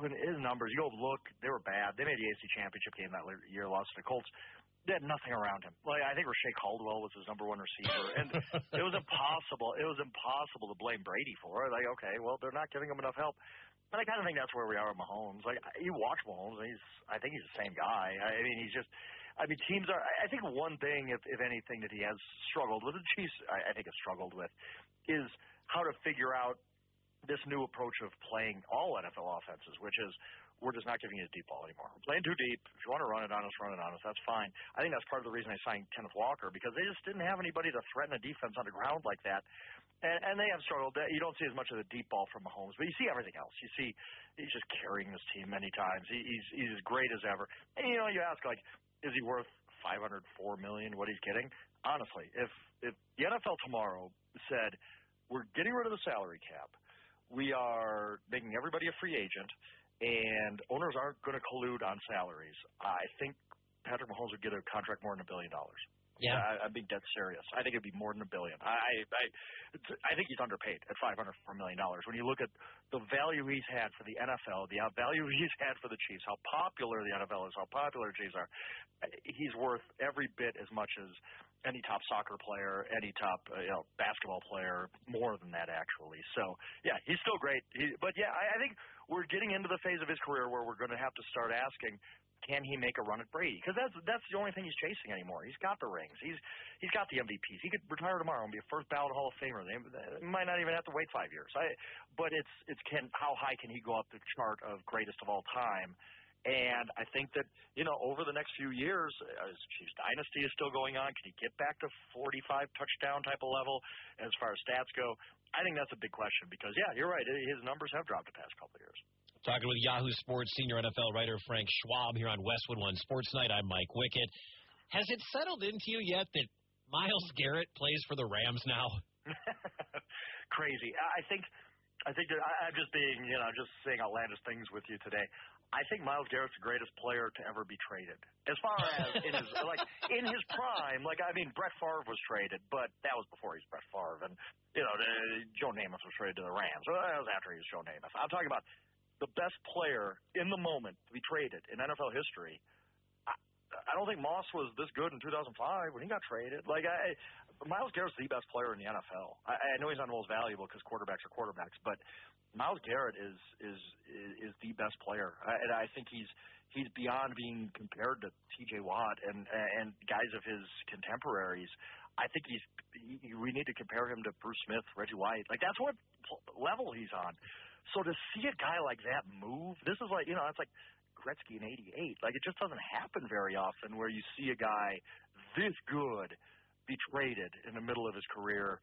when his numbers, you go look, they were bad. They made the AFC Championship game that year, lost to the Colts. They had nothing around him. Like, I think Rashae Caldwell was his number one receiver, and it was impossible. It was impossible to blame Brady for it. Like, okay, well, they're not giving him enough help. But I kind of think that's where we are with Mahomes. Like, you watch Mahomes, and I think he's the same guy. I mean, teams are. I think one thing, if anything, that he has struggled with, the Chiefs, I think have struggled with, is how to figure out this new approach of playing all NFL offenses, which is we're just not giving you a deep ball anymore. We're playing too deep. If you want to run it on us, run it on us. That's fine. I think that's part of the reason I signed Kenneth Walker, because they just didn't have anybody to threaten a defense on the ground like that. And they have struggled. You don't see as much of the deep ball from Mahomes, but you see everything else. You see he's just carrying this team many times. He's as great as ever. And, you ask, like, is he worth $504 million, what he's getting? Honestly, if the NFL tomorrow said, we're getting rid of the salary cap, we are making everybody a free agent, and owners aren't going to collude on salaries, I think Patrick Mahomes would get a contract more than $1 billion. Yeah, I'm being dead serious. I think it'd be more than $1 billion. I think he's underpaid at $504 million. When you look at the value he's had for the NFL, the value he's had for the Chiefs, how popular the NFL is, how popular the Chiefs are, he's worth every bit as much as any top soccer player, any top basketball player, more than that actually. So yeah, he's still great. But yeah, I think we're getting into the phase of his career where we're going to have to start asking, can he make a run at Brady? Because that's the only thing he's chasing anymore. He's got the rings. He's got the MVPs. He could retire tomorrow and be a first ballot Hall of Famer. They might not even have to wait 5 years. But how high can he go up the chart of greatest of all time? And I think that, over the next few years, as Chiefs dynasty is still going on, can he get back to 45 touchdown type of level as far as stats go? I think that's a big question because, yeah, you're right. His numbers have dropped the past couple of years. Talking with Yahoo Sports senior NFL writer Frank Schwab here on Westwood One Sports Night. I'm Mike Wickett. Has it settled into you yet that Myles Garrett plays for the Rams now? Crazy. I think that I'm just being, just saying outlandish things with you today. I think Myles Garrett's the greatest player to ever be traded. As far as in his prime, Brett Favre was traded, but that was before he's Brett Favre, and Joe Namath was traded to the Rams. Well, that was after he was Joe Namath. I'm talking about the best player in the moment to be traded in NFL history. I don't think Moss was this good in 2005 when he got traded. Myles Garrett's the best player in the NFL. I know he's not the most valuable because quarterbacks are quarterbacks, but Myles Garrett is the best player, and I think he's beyond being compared to T.J. Watt and guys of his contemporaries. I think we need to compare him to Bruce Smith, Reggie White. That's what level he's on. So to see a guy like that move, this is it's like Gretzky in '88. It just doesn't happen very often where you see a guy this good be traded in the middle of his career.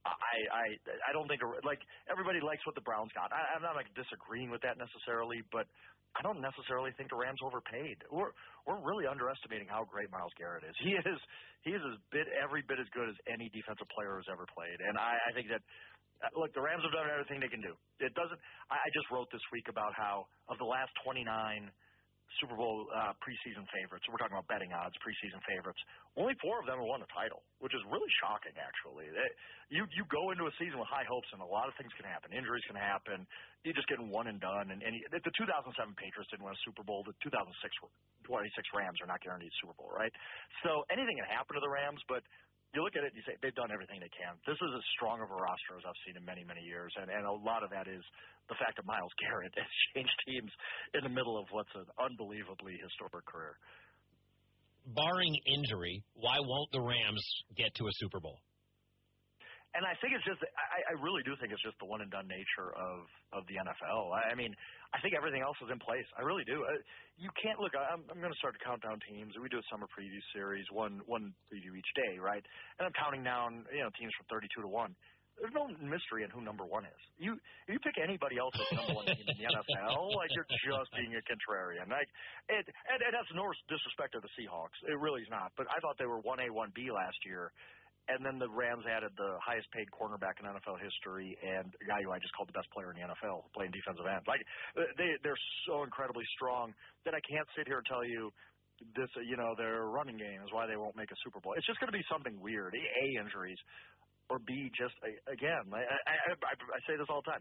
I don't think everybody likes what the Browns got. I'm not disagreeing with that necessarily, but I don't necessarily think the Rams overpaid. We're really underestimating how great Myles Garrett is. He is every bit as good as any defensive player who's ever played, and I think that. Look, the Rams have done everything they can do. It doesn't. I just wrote this week about how of the last 29 Super Bowl preseason favorites, we're talking about betting odds, preseason favorites, only 4 of them have won the title, which is really shocking, actually. You go into a season with high hopes, and a lot of things can happen. Injuries can happen. You're just getting one and done. And the 2007 Patriots didn't win a Super Bowl. The 2026 Rams are not guaranteed Super Bowl, right? So anything can happen to the Rams, but you look at it and you say they've done everything they can. This is as strong of a roster as I've seen in many, many years, and a lot of that is the fact that Myles Garrett has changed teams in the middle of what's an unbelievably historic career. Barring injury, why won't the Rams get to a Super Bowl? And I think it's just – I really do think it's just the one-and-done nature of the NFL. I think everything else is in place. I really do. You can't – look, I'm going to start to count down teams. We do a summer preview series, one preview each day, right? And I'm counting down teams from 32 to 1. There's no mystery in who number 1 is. If you pick anybody else as number 1 team in the NFL, you're just being a contrarian. And that's no disrespect to the Seahawks. It really is not. But I thought they were 1A, 1B last year. And then the Rams added the highest-paid cornerback in NFL history and a guy who I just called the best player in the NFL, playing defensive end. They're so incredibly strong that I can't sit here and tell you this. Their running game is why they won't make a Super Bowl. It's just going to be something weird. A, injuries, or B, just again. I say this all the time.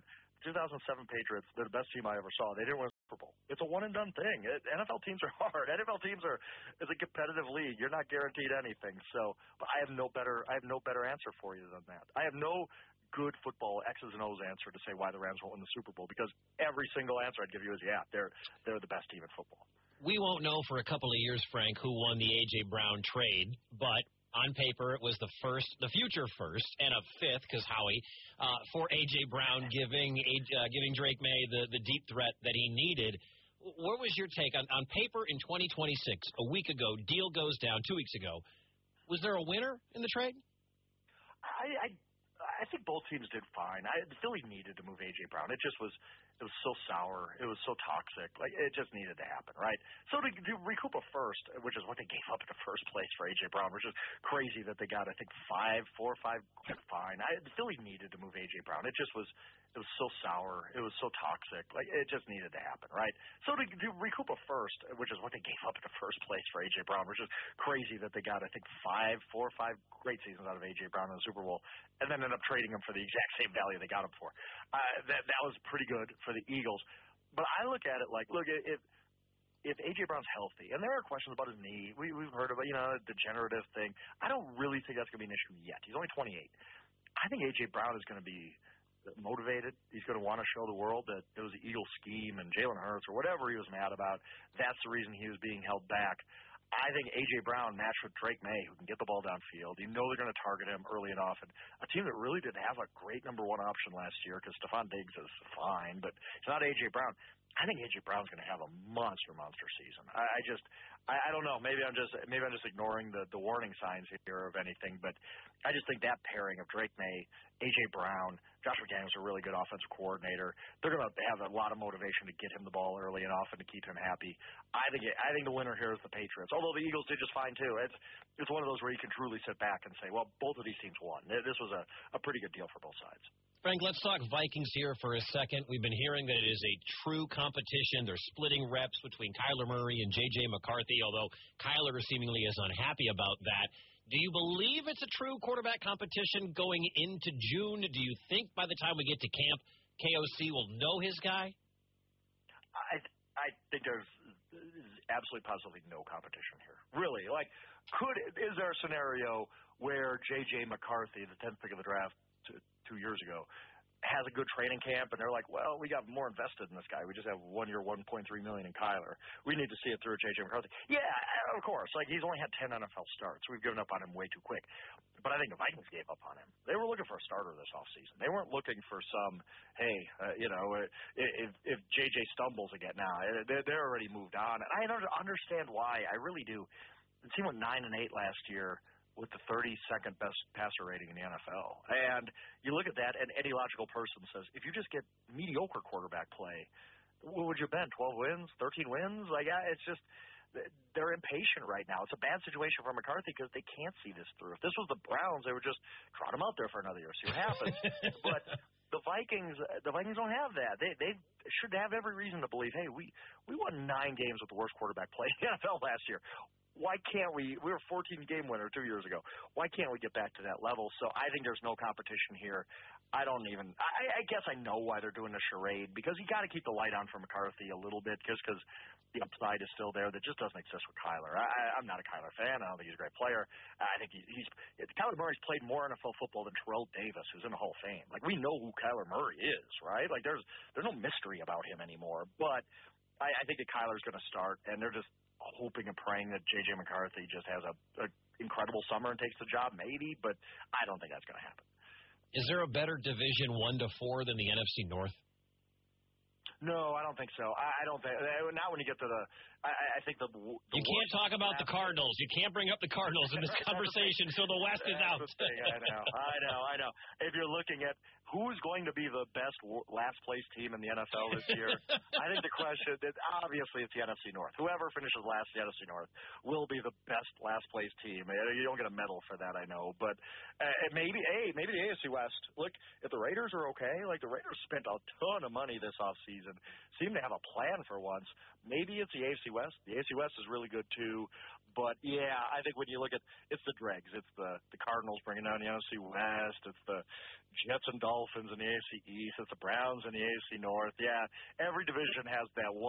2007 Patriots, they're the best team I ever saw. They didn't win a Super Bowl. It's a one-and-done thing. NFL teams are hard. NFL teams is a competitive league. You're not guaranteed anything. So, but I have no better answer for you than that. I have no good football X's and O's answer to say why the Rams won't win the Super Bowl, because every single answer I'd give you is, yeah, they're the best team in football. We won't know for a couple of years, Frank, who won the A.J. Brown trade, but on paper it was the future first, and a fifth, because Howie, for A.J. Brown giving Drake May the deep threat that he needed. What was your take? On paper in 2026, a week ago, deal goes down 2 weeks ago. Was there a winner in the trade? I think both teams did fine. Philly needed to move A.J. Brown. It was so sour. It was so toxic. Like, it just needed to happen, right? So to recoup a first, which is what they gave up in the first place for A.J. Brown, which is crazy that they got, I think, 4 or 5 fine. Philly needed to move A.J. Brown. It was so sour. It was so toxic. Like, it just needed to happen, right? So to recoup a first, which is what they gave up in the first place for A.J. Brown, which is crazy that they got, I think, 4 or 5 great seasons out of A.J. Brown in the Super Bowl, and then ended up trading him for the exact same value they got him for. That was pretty good for the Eagles. But I look at it like, look, if A.J. Brown's healthy, and there are questions about his knee, we've heard about, degenerative thing. I don't really think that's going to be an issue yet. He's only 28. I think A.J. Brown is going to be motivated. He's going to want to show the world that it was the Eagles scheme and Jalen Hurts or whatever he was mad about. That's the reason he was being held back. I think A.J. Brown matched with Drake May, who can get the ball downfield. You know they're going to target him early and often. A team that really didn't have a great number one option last year, because Stephon Diggs is fine, but it's not A.J. Brown. I think A.J. Brown's going to have a monster season. I don't know. Maybe I'm just ignoring the warning signs here of anything, but I just think that pairing of Drake May, A.J. Brown, Josh McDaniels is a really good offensive coordinator. They're going to have a lot of motivation to get him the ball early and often to keep him happy. I think the winner here is the Patriots. Although the Eagles did just fine too. It's one of those where you can truly sit back and say, well, both of these teams won. This was a pretty good deal for both sides. Frank, let's talk Vikings here for a second. We've been hearing that it is a true competition. They're splitting reps between Kyler Murray and J.J. McCarthy, although Kyler seemingly is unhappy about that. Do you believe it's a true quarterback competition going into June? Do you think by the time we get to camp, KOC will know his guy? I think there's absolutely positively no competition here. Really. Is there a scenario where J.J. McCarthy, the 10th pick of the draft 2 years ago, has a good training camp, and they're like, well, we got more invested in this guy. We just have 1 year, $1.3 million in Kyler. We need to see it through J.J. McCarthy. Yeah, of course. He's only had 10 NFL starts. We've given up on him way too quick. But I think the Vikings gave up on him. They were looking for a starter this offseason. They weren't looking for some, if J.J. stumbles again now, they're already moved on. And I don't understand why. I really do. The team went 9-8 last year with the 32nd best passer rating in the NFL. And you look at that, and any logical person says, if you just get mediocre quarterback play, what would you have been, 12 wins, 13 wins? It's just they're impatient right now. It's a bad situation for McCarthy because they can't see this through. If this was the Browns, they would just trot him out there for another year, see what happens. But the Vikings don't have that. They should have every reason to believe, hey, we won 9 games with the worst quarterback play in the NFL last year. Why can't we were a 14-game winner 2 years ago. Why can't we get back to that level? So I think there's no competition here. I guess I know why they're doing the charade, because you got to keep the light on for McCarthy a little bit, just because the upside is still there that just doesn't exist with Kyler. I'm not a Kyler fan. I don't think he's a great player. I think Kyler Murray's played more NFL football than Terrell Davis, who's in the Hall of Fame. We know who Kyler Murray is, right? There's no mystery about him anymore. But I think that Kyler's going to start, and they're just hoping and praying that J.J. McCarthy just has a incredible summer and takes the job, maybe, but I don't think that's going to happen. Is there a better Division 1-4 than the NFC North? No, I don't think so. I don't think. Not when you get to the. I think the you can't talk about the Cardinals. You can't bring up the Cardinals in this conversation, so the West is out. I know. If you're looking at who's going to be the best last place team in the NFL this year, I think the question is obviously it's the NFC North. Whoever finishes last in the NFC North will be the best last place team. You don't get a medal for that, I know, but maybe the AFC West. Look, if the Raiders are okay, the Raiders spent a ton of money this offseason, seem to have a plan for once. Maybe it's the AFC West. The AFC West is really good too. But, yeah, I think when you look at it's the dregs. It's the Cardinals bringing down the NFC West. It's the Jets and Dolphins Dolphins in the AFC East. It's the Browns in the AFC North. Yeah, every division has that one.